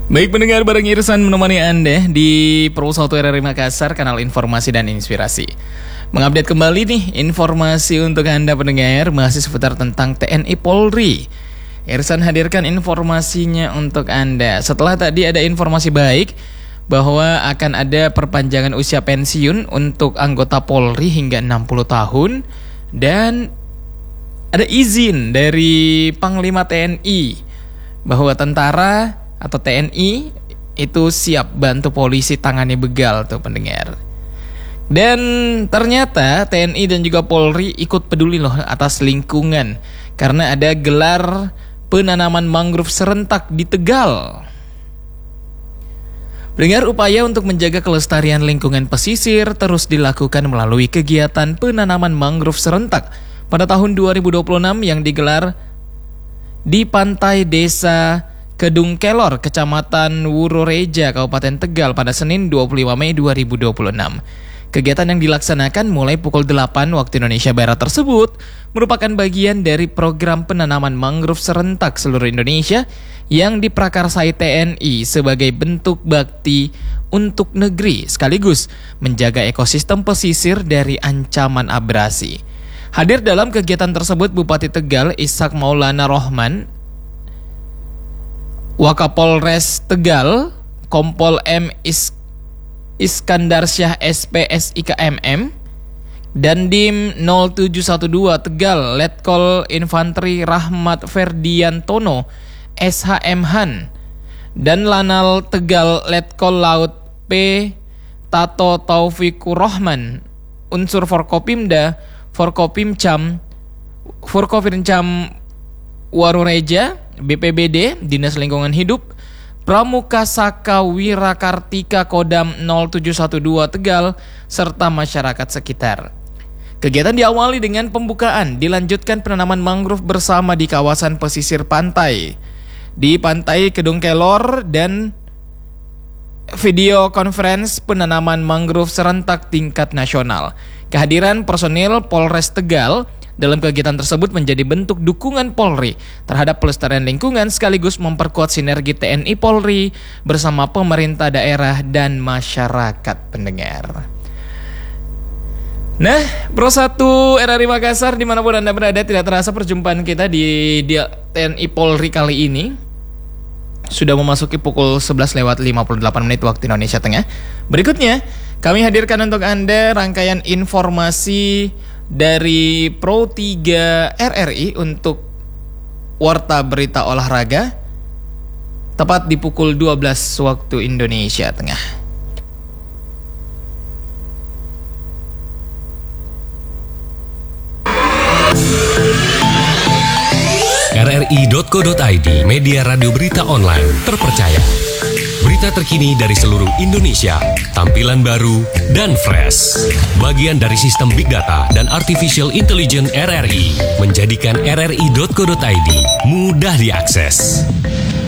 Baik pendengar, bareng Irsan menemani Anda di Pro 1 RRI Makassar, kanal informasi dan inspirasi. Mengupdate kembali nih informasi untuk Anda pendengar, masih seputar tentang TNI Polri. Irsan hadirkan informasinya untuk Anda. Setelah tadi ada informasi baik bahwa akan ada perpanjangan usia pensiun untuk anggota Polri hingga 60 tahun. Dan ada izin dari Panglima TNI bahwa tentara atau TNI itu siap bantu polisi tangani begal tuh pendengar. Dan ternyata TNI dan juga Polri ikut peduli loh atas lingkungan, karena ada gelar penanaman mangrove serentak di Tegal. Pendengar, upaya untuk menjaga kelestarian lingkungan pesisir terus dilakukan melalui kegiatan penanaman mangrove serentak pada tahun 2026 yang digelar di pantai desa Kedung Kelor, Kecamatan Wuroreja, Kabupaten Tegal pada Senin 25 Mei 2026. Kegiatan yang dilaksanakan mulai pukul 8 waktu Indonesia Barat tersebut merupakan bagian dari program penanaman mangrove serentak seluruh Indonesia yang diprakarsai TNI sebagai bentuk bakti untuk negeri sekaligus menjaga ekosistem pesisir dari ancaman abrasi. Hadir dalam kegiatan tersebut Bupati Tegal Ishak Maulana Rohman, Wakapolres Tegal Kompol M. Iskandar Syah SPSIKMM, Dandim 0712 Tegal Letkol Infanteri Rahmat Ferdiantono SHM Han, dan Lanal Tegal Letkol Laut P. Tato Taufikur Rahman, unsur Forkopimda Forkopimcam Warureja, BPBD, Dinas Lingkungan Hidup, Pramuka Saka Wirakartika Kodam 0712 Tegal, serta masyarakat sekitar. Kegiatan diawali dengan pembukaan, dilanjutkan penanaman mangrove bersama di kawasan pesisir pantai, di Pantai Kedung Kelor, dan video conference penanaman mangrove serentak tingkat nasional. Kehadiran personil Polres Tegal dalam kegiatan tersebut menjadi bentuk dukungan Polri terhadap pelestarian lingkungan sekaligus memperkuat sinergi TNI Polri bersama pemerintah daerah dan masyarakat pendengar. Nah, Pro 1 RRI Makassar dimanapun Anda berada, tidak terasa perjumpaan kita di TNI Polri kali ini sudah memasuki pukul 11:58 waktu Indonesia Tengah. Berikutnya kami hadirkan untuk Anda rangkaian informasi dari Pro 3 RRI untuk Warta Berita Olahraga tepat di pukul 12 waktu Indonesia Tengah. RRI.co.id, media radio berita online terpercaya. Berita terkini dari seluruh Indonesia, tampilan baru dan fresh. Bagian dari sistem Big Data dan Artificial Intelligence RRI menjadikan RRI.co.id mudah diakses.